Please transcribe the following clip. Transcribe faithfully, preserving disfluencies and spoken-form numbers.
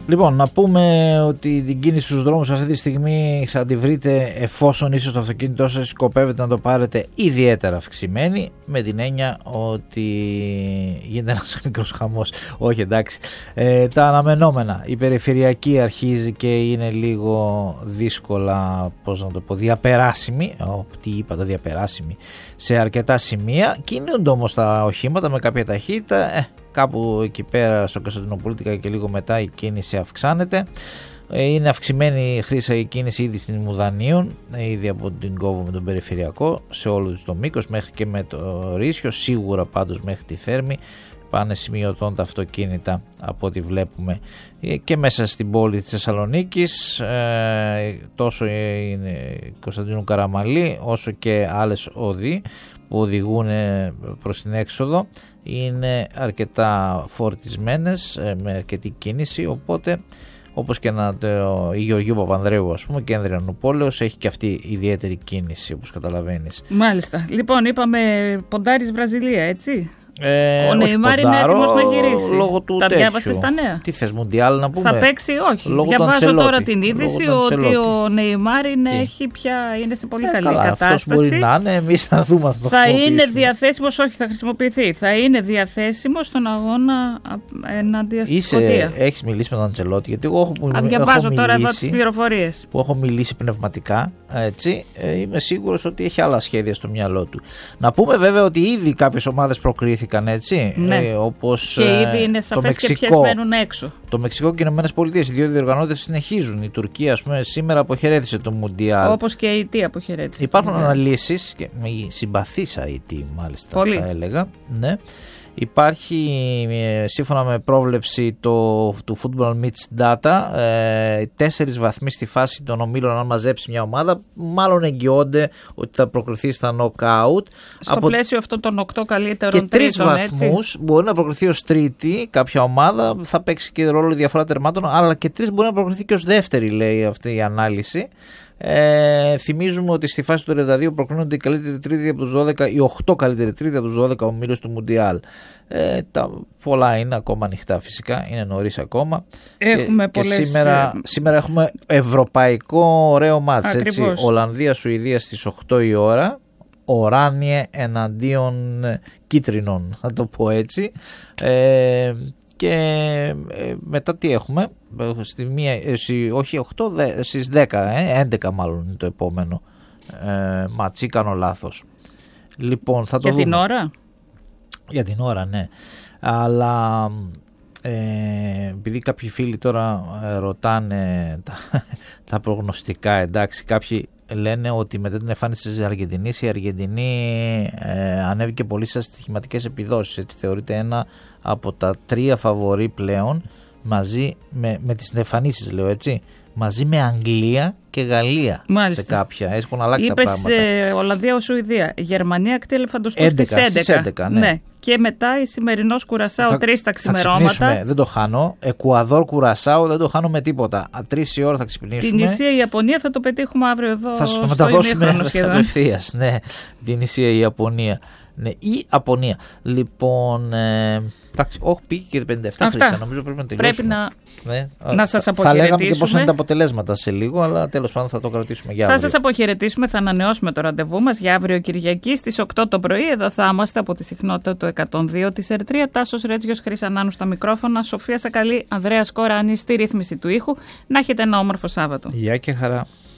Λοιπόν, να πούμε ότι την κίνηση στους δρόμους αυτή τη στιγμή θα τη βρείτε, εφόσον ίσως το αυτοκίνητό σας σκοπεύετε να το πάρετε, ιδιαίτερα αυξημένη, με την έννοια ότι γίνεται ένας μικρός χαμός. Όχι, εντάξει. Ε, τα αναμενόμενα. Η περιφερειακή αρχίζει και είναι λίγο δύσκολα, πώς να το πω, διαπεράσιμη. Ο, τι είπα, το διαπεράσιμη. Σε αρκετά σημεία. Κινούνται όμως τα οχήματα με κάποια ταχύτητα. Ε, κάπου εκεί πέρα στο Κωνσταντινοπολίτικα και λίγο μετά η κίνηση αυξάνεται. Είναι αυξημένη η χρήση η κίνηση ήδη στην Μουδανίων, ήδη από την Κόβο με τον περιφερειακό, σε όλο το μήκος μέχρι και με το Ρήσιο, σίγουρα πάντως μέχρι τη Θέρμη. Πάνε σημειωτών τα αυτοκίνητα από ό,τι βλέπουμε και μέσα στην πόλη της Θεσσαλονίκης, ε, τόσο είναι Κωνσταντίνου Καραμαλή όσο και άλλες οδοί που οδηγούν προς την έξοδο είναι αρκετά φορτισμένες, με αρκετή κίνηση, οπότε όπως και να, το, η Γεωργίου Παπανδρέου ας πούμε και η Ανδριανουπόλεως έχει και αυτή ιδιαίτερη κίνηση, όπως καταλαβαίνεις. Μάλιστα. Λοιπόν, είπαμε ποντάρις Βραζιλία, έτσι. Ε, ο Νεϊμάρ είναι έτοιμος να γυρίσει. Λόγω του τα τέτοιου. Διάβασες τα νέα? Τι θες, Μουντιάλ να πούμε? Θα παίξει, όχι. Λόγω Διαβάζω τώρα την είδηση ότι ο Νεϊμάρ είναι, έχει πια, είναι σε πολύ ε, καλή καλά, κατάσταση. Αυτός μπορεί να είναι, εμείς θα δούμε αν το θα είναι διαθέσιμος, όχι θα χρησιμοποιηθεί. Θα είναι διαθέσιμος στον αγώνα ενάντια στη Σκωτία. Έχεις μιλήσει με τον Αντσελότη? Γιατί εγώ έχω, που, αν διαβάζω έχω τώρα μιλήσει, εδώ τις πληροφορίες. Που έχω μιλήσει πνευματικά, έτσι, ε, είμαι σίγουρος ότι έχει άλλα σχέδια στο μυαλό του. Να πούμε βέβαια ότι ήδη κάποιες ομάδες προκρίθηκαν, έτσι. Ναι. Ε, όπως, και ήδη είναι σαφές και ποιες μένουν έξω. Το Μεξικό και οι Ηνωμένες Πολιτείες, οι δύο διοργανώτες συνεχίζουν. Η Τουρκία, ας πούμε, σήμερα αποχαιρέτησε το Μουντιάλ. Όπως και η Αιτή αποχαιρέτησε. Υπάρχουν αναλύσεις, και η συμπαθής Αιτή μάλιστα πολύ. Θα έλεγα. Ναι. Υπάρχει σύμφωνα με πρόβλεψη το, του Football Meets Data ε, τέσσερις βαθμοί στη φάση των ομίλων. Αν μαζέψει μια ομάδα, μάλλον εγγυώνται ότι θα προκριθεί στα knockout. Στο από... πλαίσιο αυτών των οκτώ καλύτερων και τρεις τρίτων, βαθμούς έτσι. Μπορεί να προκριθεί ως τρίτη κάποια ομάδα, θα παίξει και ρόλο διαφορά τερμάτων, αλλά και τρεις μπορεί να προκριθεί και ως δεύτερη, λέει αυτή η ανάλυση. Ε, θυμίζουμε ότι στη φάση του τριάντα δύο προκρίνονται οι καλύτεροι τρίτη από τους δώδεκα, οι οκτώ καλύτεροι τρίτη από τους δώδεκα ομίλους του Μουντιάλ. Ε, τα πολλά είναι ακόμα ανοιχτά φυσικά, είναι νωρίς ακόμα. Έχουμε και, πολλές... και σήμερα, σήμερα έχουμε ευρωπαϊκό ωραίο μάτς, έτσι. Ολλανδία-Σουηδία στις οκτώ η ώρα. Οράνιε εναντίον κίτρινων, να το πω έτσι. Ε, και ε, μετά τι έχουμε? Στη μία, ε, όχι οκτώ, δε, στις δέκα, ε, έντεκα μάλλον είναι το επόμενο ε, μάτσι, κάνω λάθος. Λοιπόν, θα το Για δούμε. την ώρα? Για την ώρα, ναι. Αλλά ε, επειδή κάποιοι φίλοι τώρα ε, ρωτάνε τα, τα προγνωστικά, εντάξει, κάποιοι λένε ότι μετά την εμφάνιση της Αργεντινής, η Αργεντινή ε, ανέβηκε πολύ στις στοιχηματικές επιδόσεις. Έτσι, θεωρείται ένα από τα τρία φαβορί πλέον, μαζί με, με τις εμφανίσεις, λέω έτσι, μαζί με Αγγλία και Γαλλία. Μάλιστα. Σε κάποια. Έχουν αλλάξει Είπες, τα πράγματα. Ε, Ολλανδία, Σουηδία. Γερμανία, κτή ελεφαντοστού στις έντεκα. Στις έντεκα, ναι. ναι. Και μετά η σημερινός Κουρασάο τρεις τα ξημερώματα. Δεν το χάνω. Εκουαδόρ, Κουρασάο, δεν το χάνω με τίποτα. τρεις η ώρα θα ξυπνήσουμε. Την Ισία, η Ιαπωνία θα το πετύχουμε αύριο εδώ. Θα σας το μεταδώσουμε απευθείας. Ναι, την Ισία, η Ιαπωνία. Ναι, η Ιαπωνία. Λοιπόν, ε, εντάξει, όχι, πήγε και πενήντα επτά χρήστα, νομίζω πρέπει να τελειώσουμε. Πρέπει να, ναι. να σας αποχαιρετήσουμε. Θα λέγαμε και πώς είναι τα αποτελέσματα σε λίγο, αλλά τέλος πάντων θα το κρατήσουμε για αύριο. Θα σας αποχαιρετήσουμε, θα ανανεώσουμε το ραντεβού μας για αύριο Κυριακή στις οκτώ το πρωί. Εδώ θα είμαστε από τη συχνότητα του εκατόν δύο της Ερτρία. Τάσος Ρέτζιος, Χρυσανάνου στα μικρόφωνα, Σοφία Σακαλή, Ανδρέας Κοράνη στη ρύθμιση του ήχου. Να έχετε ένα όμορφο Σάββατο. Γεια και χαρά.